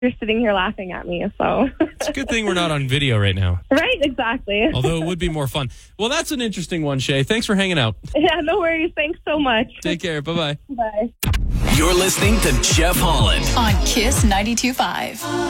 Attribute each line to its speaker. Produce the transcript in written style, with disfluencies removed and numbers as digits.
Speaker 1: you're sitting here laughing at me. So
Speaker 2: It's a good thing we're not on video right now.
Speaker 1: right, exactly.
Speaker 2: Although it would be more fun. Well, that's an interesting one, Shay. Thanks for hanging out.
Speaker 1: Yeah, no worries. Thanks so much.
Speaker 2: Take care. Bye-bye.
Speaker 1: Bye.
Speaker 3: You're listening to Jeff Holland
Speaker 4: on Kiss 92.5.